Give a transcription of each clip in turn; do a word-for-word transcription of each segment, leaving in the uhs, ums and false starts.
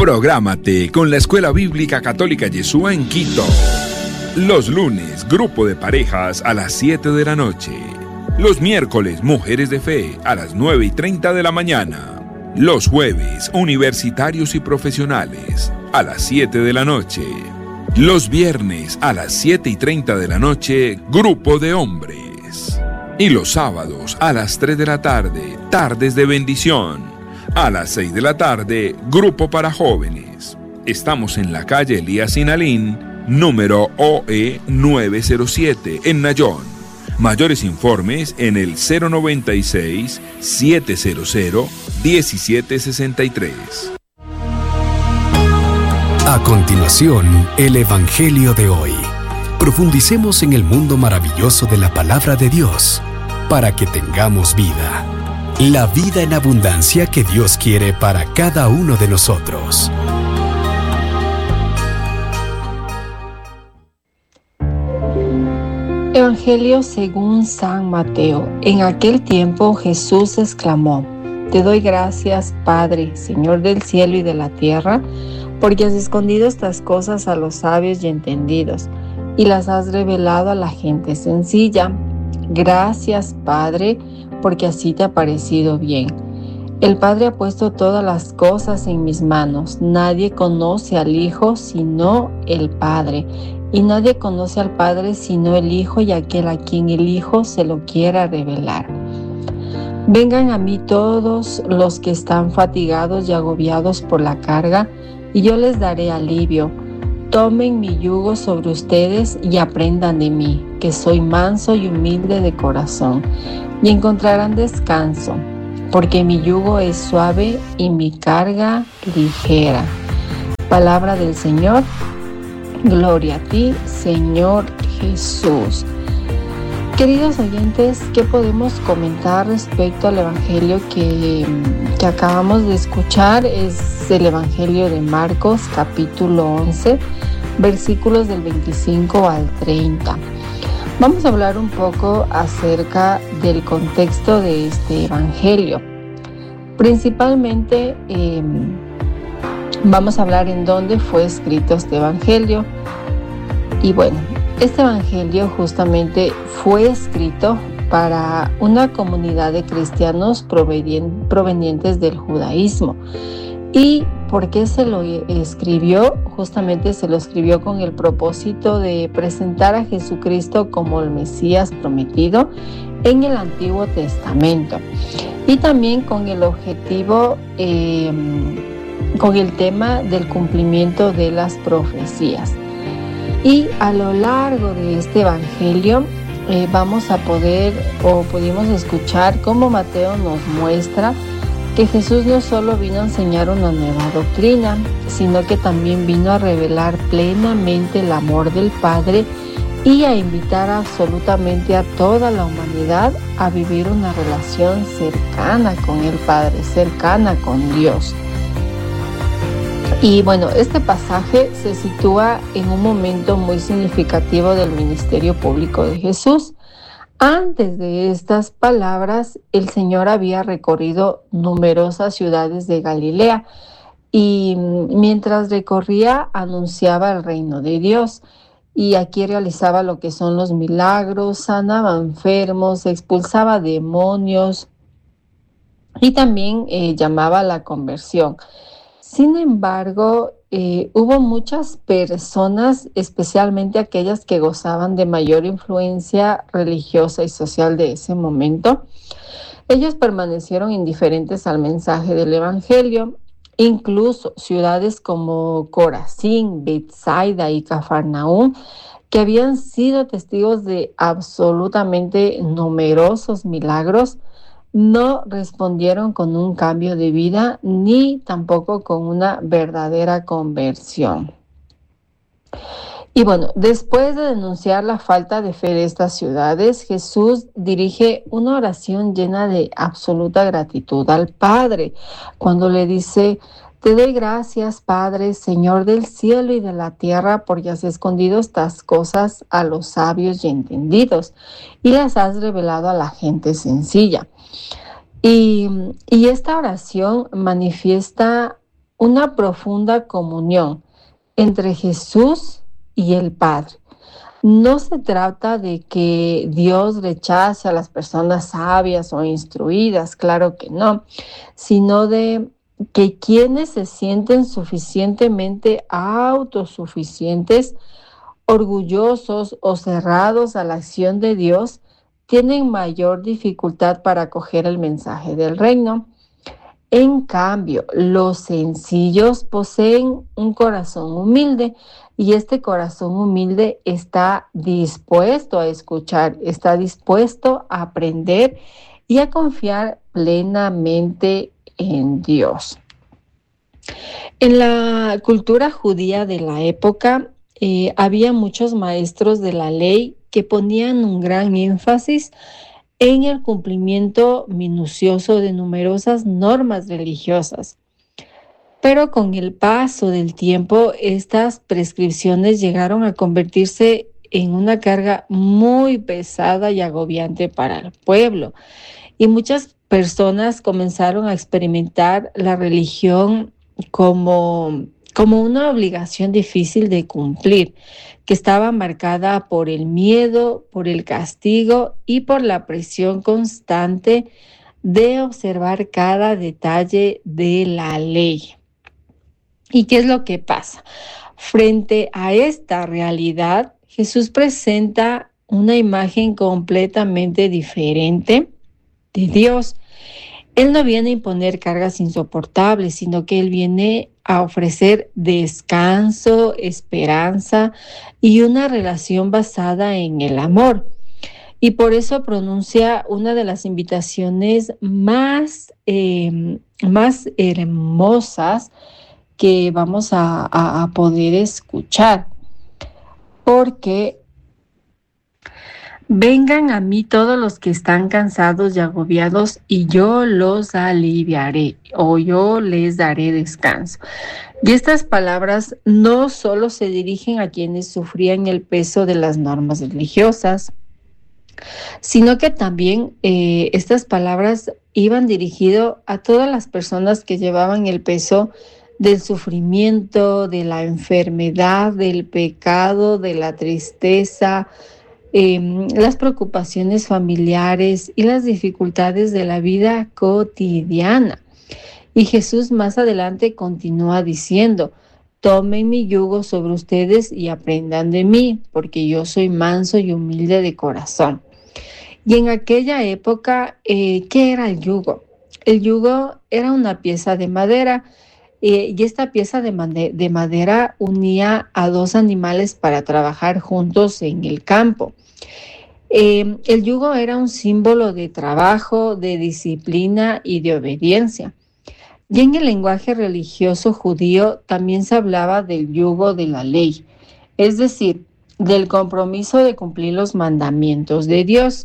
Prográmate con la Escuela Bíblica Católica Yeshua en Quito. Los lunes, grupo de parejas a las siete de la noche. Los miércoles, mujeres de fe a las nueve y treinta de la mañana. Los jueves, universitarios y profesionales a las siete de la noche. Los viernes a las siete y treinta de la noche, grupo de hombres. Y los sábados a las tres de la tarde, tardes de bendición. A las seis de la tarde, grupo para jóvenes. Estamos en la calle Elías Sinalín, número O E nueve cero siete, en Nayón. Mayores informes en el cero noventa y seis, setecientos, diecisiete sesenta y tres. A continuación, el Evangelio de hoy. Profundicemos en el mundo maravilloso de la palabra de Dios, para que tengamos vida. La vida en abundancia que Dios quiere para cada uno de nosotros. Evangelio según San Mateo. En aquel tiempo Jesús exclamó: Te doy gracias, Padre, Señor del cielo y de la tierra, porque has escondido estas cosas a los sabios y entendidos, y las has revelado a la gente sencilla. Gracias, Padre, porque así te ha parecido bien. El Padre ha puesto todas las cosas en mis manos. Nadie conoce al Hijo sino el Padre, y nadie conoce al Padre sino el Hijo y aquel a quien el Hijo se lo quiera revelar. Vengan a mí todos los que están fatigados y agobiados por la carga, y yo les daré alivio. Tomen mi yugo sobre ustedes y aprendan de mí, que soy manso y humilde de corazón, y encontrarán descanso, porque mi yugo es suave y mi carga ligera. Palabra del Señor. Gloria a ti, Señor Jesús. Queridos oyentes, ¿qué podemos comentar respecto al Evangelio que, que acabamos de escuchar? Es el Evangelio de Marcos, capítulo once, versículos del veinticinco al treinta. Vamos a hablar un poco acerca del contexto de este Evangelio. Principalmente eh, vamos a hablar en dónde fue escrito este Evangelio. Y bueno, este Evangelio justamente fue escrito para una comunidad de cristianos provenientes del judaísmo. ¿Y por qué se lo escribió? Justamente se lo escribió con el propósito de presentar a Jesucristo como el Mesías prometido en el Antiguo Testamento. Y también con el objetivo, eh, con el tema del cumplimiento de las profecías. Y a lo largo de este Evangelio eh, vamos a poder o pudimos escuchar cómo Mateo nos muestra que Jesús no solo vino a enseñar una nueva doctrina, sino que también vino a revelar plenamente el amor del Padre y a invitar absolutamente a toda la humanidad a vivir una relación cercana con el Padre, cercana con Dios. Y bueno, este pasaje se sitúa en un momento muy significativo del ministerio público de Jesús. Antes de estas palabras, el Señor había recorrido numerosas ciudades de Galilea y mientras recorría anunciaba el reino de Dios. Y aquí realizaba lo que son los milagros, sanaba enfermos, expulsaba demonios y también eh, llamaba a la conversión. Sin embargo, eh, hubo muchas personas, especialmente aquellas que gozaban de mayor influencia religiosa y social de ese momento. Ellos permanecieron indiferentes al mensaje del Evangelio. Incluso ciudades como Corazín, Betsaida y Cafarnaúm, que habían sido testigos de absolutamente numerosos milagros, no respondieron con un cambio de vida ni tampoco con una verdadera conversión. Y bueno, después de denunciar la falta de fe de estas ciudades, Jesús dirige una oración llena de absoluta gratitud al Padre, cuando le dice: Te doy gracias, Padre, Señor del cielo y de la tierra, porque has escondido estas cosas a los sabios y entendidos, y las has revelado a la gente sencilla. Y, y esta oración manifiesta una profunda comunión entre Jesús y el Padre. No se trata de que Dios rechace a las personas sabias o instruidas, claro que no, sino de que quienes se sienten suficientemente autosuficientes, orgullosos o cerrados a la acción de Dios, tienen mayor dificultad para acoger el mensaje del reino. En cambio, los sencillos poseen un corazón humilde y este corazón humilde está dispuesto a escuchar, está dispuesto a aprender y a confiar plenamente en Dios. En la cultura judía de la época eh, había muchos maestros de la ley que ponían un gran énfasis en el cumplimiento minucioso de numerosas normas religiosas. Pero con el paso del tiempo, estas prescripciones llegaron a convertirse en una carga muy pesada y agobiante para el pueblo. Y muchas personas comenzaron a experimentar la religión como, como una obligación difícil de cumplir, que estaba marcada por el miedo, por el castigo y por la presión constante de observar cada detalle de la ley. ¿Y qué es lo que pasa? Frente a esta realidad, Jesús presenta una imagen completamente diferente de Dios. Él no viene a imponer cargas insoportables, sino que Él viene a ofrecer descanso, esperanza y una relación basada en el amor. Y por eso pronuncia una de las invitaciones más, eh, más hermosas que vamos a, a, a poder escuchar. Porque vengan a mí todos los que están cansados y agobiados y yo los aliviaré o yo les daré descanso. Y estas palabras no solo se dirigen a quienes sufrían el peso de las normas religiosas, sino que también eh, estas palabras iban dirigidas a todas las personas que llevaban el peso del sufrimiento, de la enfermedad, del pecado, de la tristeza, Eh, las preocupaciones familiares y las dificultades de la vida cotidiana. Y Jesús más adelante continúa diciendo: tomen mi yugo sobre ustedes y aprendan de mí, porque yo soy manso y humilde de corazón. Y en aquella época, eh, ¿qué era el yugo? El yugo era una pieza de madera, eh, y esta pieza de, made- de madera unía a dos animales para trabajar juntos en el campo. Eh, el yugo era un símbolo de trabajo, de disciplina y de obediencia. Y en el lenguaje religioso judío también se hablaba del yugo de la ley, es decir, del compromiso de cumplir los mandamientos de Dios.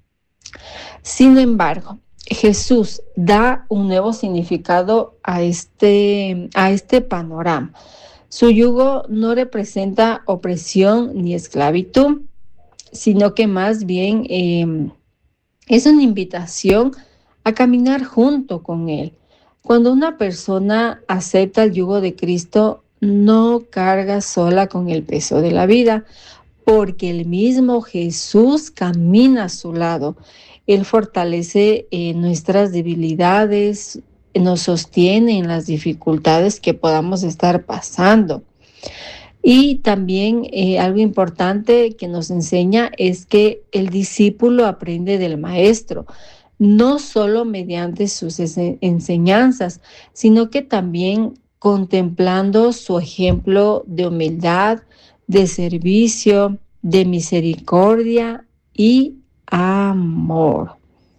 Sin embargo, Jesús da un nuevo significado a este, a este panorama. Su yugo no representa opresión ni esclavitud, sino que más bien eh, es una invitación a caminar junto con Él. Cuando una persona acepta el yugo de Cristo, no carga sola con el peso de la vida, porque el mismo Jesús camina a su lado. Él fortalece eh, nuestras debilidades, nos sostiene en las dificultades que podamos estar pasando. Y también eh, algo importante que nos enseña es que el discípulo aprende del maestro, no solo mediante sus enseñanzas, sino que también contemplando su ejemplo de humildad, de servicio, de misericordia y amor.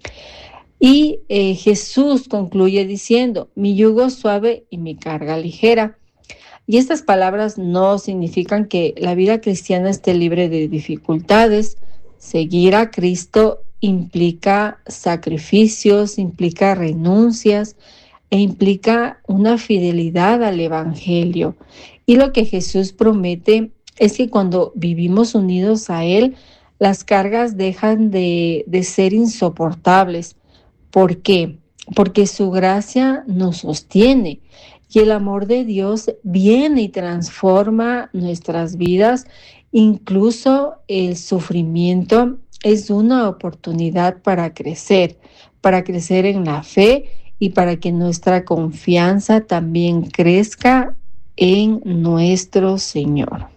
Y eh, Jesús concluye diciendo: mi yugo es suave y mi carga ligera. Y estas palabras no significan que la vida cristiana esté libre de dificultades. Seguir a Cristo implica sacrificios, implica renuncias e implica una fidelidad al Evangelio. Y lo que Jesús promete es que cuando vivimos unidos a Él, las cargas dejan de, de ser insoportables. ¿Por qué? Porque su gracia nos sostiene. y el amor de Dios viene y transforma nuestras vidas. Incluso el sufrimiento es una oportunidad para crecer, para crecer en la fe y para que nuestra confianza también crezca en nuestro Señor.